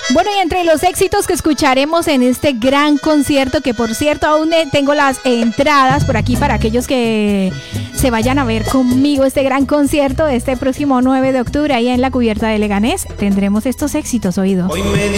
Bueno, y entre los éxitos que escucharemos en este gran concierto, que por cierto aún tengo las entradas por aquí para aquellos que se vayan a ver conmigo este gran concierto este próximo 9 de octubre ahí en la Cubierta de Leganés, tendremos estos éxitos, oídos. Hoy me